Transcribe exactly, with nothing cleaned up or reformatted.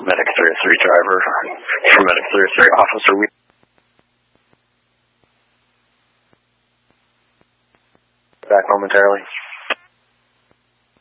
Medic three oh three driver. From Medic three oh three officer, we back momentarily.